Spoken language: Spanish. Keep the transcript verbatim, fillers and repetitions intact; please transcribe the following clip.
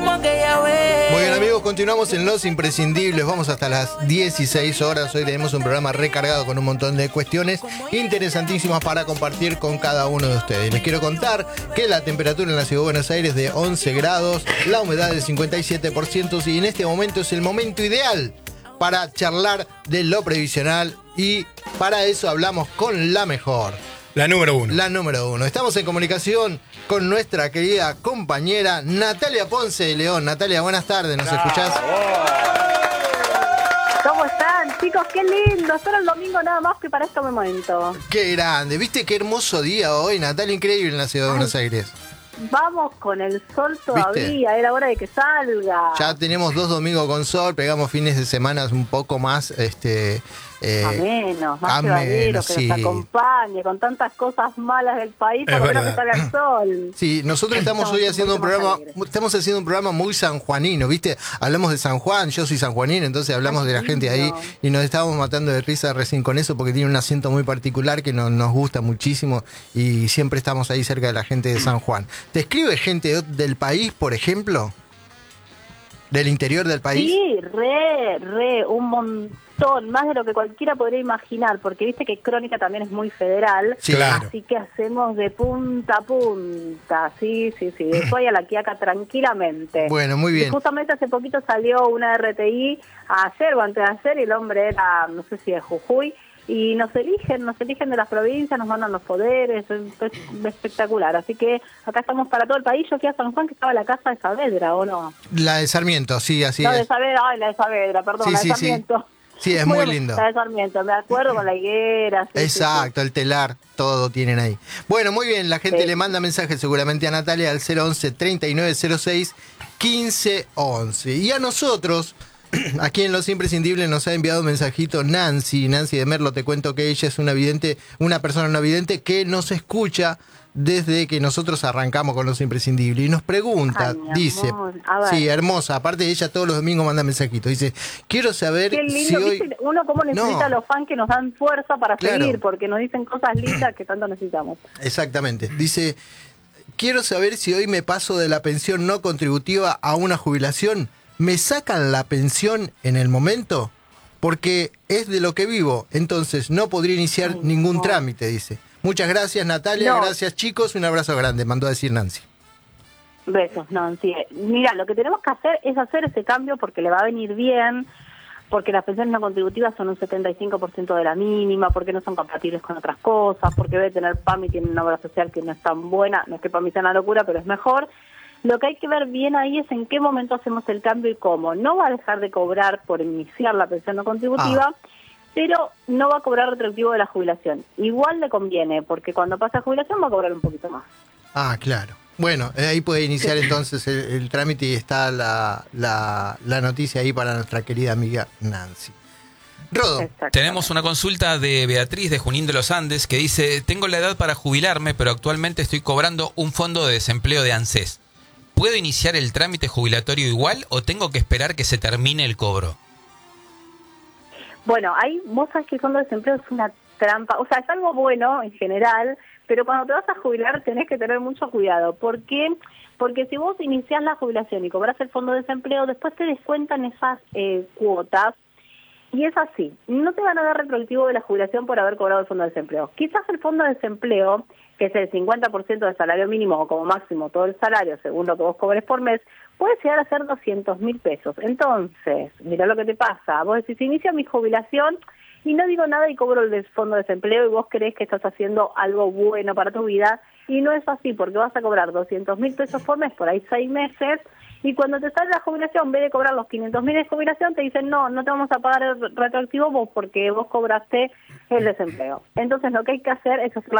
Muy bien, amigos, continuamos en Los Imprescindibles. Vamos hasta las dieciséis horas. Hoy tenemos un programa recargado con un montón de cuestiones interesantísimas para compartir con cada uno de ustedes. Les quiero contar que la temperatura en la Ciudad de Buenos Aires es de once grados, la humedad del cincuenta y siete por ciento y en este momento es el momento ideal para charlar de lo previsional y para eso hablamos con la mejor. La número uno. La número uno. Estamos en comunicación con nuestra querida compañera Natalia Ponce de León. Natalia, buenas tardes, ¿nos escuchás? ¿Cómo están, chicos? Qué lindo. Solo el domingo nada más que para este momento. Qué grande. ¿Viste qué hermoso día hoy, Natalia? Increíble en la Ciudad de Buenos Aires. Vamos con el sol todavía, ¿viste? Era hora de que salga. Ya tenemos dos domingos con sol, pegamos fines de semana un poco más... este eh, a menos, más llevadero, que sí. Nos acompañe con tantas cosas malas del país, por lo menos que salga el sol. Sí, nosotros estamos, estamos hoy haciendo un programa, estamos haciendo un programa muy sanjuanino, ¿viste? Hablamos de San Juan, yo soy sanjuanino, entonces hablamos Ay, de la gente ahí y nos estábamos matando de risa recién con eso porque tiene un acento muy particular que no, nos gusta muchísimo y siempre estamos ahí cerca de la gente de San Juan. ¿Te escribe gente del país, por ejemplo? ¿Del interior del país? Sí, re, re, un montón, más de lo que cualquiera podría imaginar, porque viste que Crónica también es muy federal, sí, claro. Así que hacemos de punta a punta, sí, sí, sí, de Ushuaia a La Quiaca tranquilamente. Bueno, muy bien. Y justamente hace poquito salió una R T I, ayer o antes de ayer, y el hombre era, no sé si de Jujuy, y nos eligen, nos eligen de las provincias, nos mandan los poderes, es, es espectacular. Así que acá estamos para todo el país. Yo fui a San Juan, que estaba la casa de Saavedra, ¿o no? La de Sarmiento, sí, así no, es. No, de Saavedra, ay, la de Saavedra, perdón, sí, la de sí, Sarmiento. Sí, sí es muy lindo. La de Sarmiento, me acuerdo, con la higuera. Sí, Exacto, sí, sí. El telar, todo tienen ahí. Bueno, muy bien, la gente sí. le manda mensajes seguramente a Natalia al cero once, treinta y nueve cero seis, quince once. Y a nosotros... Aquí en Los Imprescindibles nos ha enviado un mensajito Nancy, Nancy de Merlo, te cuento que ella es una vidente, una persona no vidente que nos escucha desde que nosotros arrancamos con Los Imprescindibles y nos pregunta, Ay, dice, sí, hermosa, aparte de ella todos los domingos manda mensajitos, dice, quiero saber Qué lindo, si hoy... ¿viste? Uno cómo necesita no. a los fans que nos dan fuerza para claro. seguir, porque nos dicen cosas lindas que tanto necesitamos. Exactamente, dice, quiero saber si hoy me paso de la pensión no contributiva a una jubilación. ¿Me sacan la pensión en el momento? Porque es de lo que vivo, entonces no podría iniciar Ay, ningún no. trámite, dice. Muchas gracias, Natalia, no. gracias, chicos, un abrazo grande, mandó a decir Nancy. Besos, Nancy. Mira, lo que tenemos que hacer es hacer ese cambio porque le va a venir bien, porque las pensiones no contributivas son un setenta y cinco por ciento de la mínima, porque no son compatibles con otras cosas, porque debe tener P A M y tiene una obra social que no es tan buena, no es que P A M sea una locura, pero es mejor. Lo que hay que ver bien ahí es en qué momento hacemos el cambio y cómo. No va a dejar de cobrar por iniciar la pensión no contributiva, ah. pero no va a cobrar retroactivo de la jubilación. Igual le conviene, porque cuando pasa a jubilación va a cobrar un poquito más. Ah, claro. Bueno, ahí puede iniciar sí. entonces el, el trámite y está la, la, la noticia ahí para nuestra querida amiga Nancy. Rodo. Tenemos una consulta de Beatriz de Junín de los Andes que dice, tengo la edad para jubilarme, pero actualmente estoy cobrando un fondo de desempleo de ANSES. ¿Puedo iniciar el trámite jubilatorio igual o tengo que esperar que se termine el cobro? Bueno, ahí vos sabés que el fondo de desempleo es una trampa, o sea, es algo bueno en general, pero cuando te vas a jubilar tenés que tener mucho cuidado. ¿Por qué? Porque si vos iniciás la jubilación y cobras el fondo de desempleo, después te descuentan esas eh, cuotas. Y es así, no te van a dar retroactivo de la jubilación por haber cobrado el fondo de desempleo. Quizás el fondo de desempleo, que es el cincuenta por ciento del salario mínimo o como máximo todo el salario, según lo que vos cobres por mes, puede llegar a ser doscientos mil pesos. Entonces, mirá lo que te pasa. Vos decís, inicia mi jubilación y no digo nada y cobro el fondo de desempleo y vos creés que estás haciendo algo bueno para tu vida. Y no es así, porque vas a cobrar doscientos mil pesos por mes por ahí seis meses. Y cuando te sale la jubilación, en vez de cobrar los quinientos mil de jubilación, te dicen, no, no te vamos a pagar el retroactivo vos porque vos cobraste el desempleo. Entonces, lo que hay que hacer es hacer la